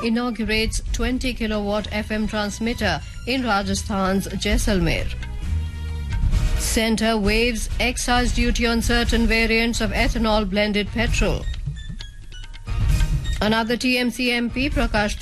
inaugurates 20 kilowatt FM transmitter in Rajasthan's Jaisalmer. Centre waives excise duty on certain variants of ethanol blended petrol. Another TMC MP, Prakash